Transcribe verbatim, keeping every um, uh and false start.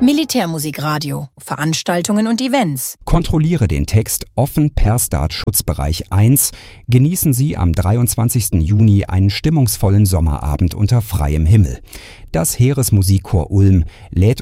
Militärmusikradio, Veranstaltungen und Events. Kontrolliere den Text offen per Start-Schutzbereich eins. Genießen Sie am dreiundzwanzigsten Juni einen stimmungsvollen Sommerabend unter freiem Himmel. Das Heeresmusikchor Ulm lädt